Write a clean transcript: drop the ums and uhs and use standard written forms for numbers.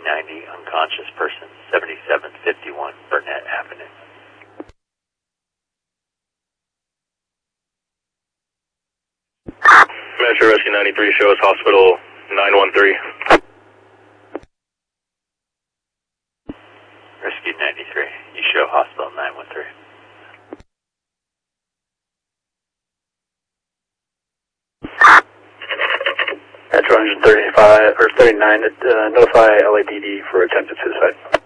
90, unconscious person, 7751 Burnett Avenue. Metro Rescue 93, show us hospital 913. Rescue 93, you show hospital 913. Metro 135 or 39, notify LAPD for attempted suicide.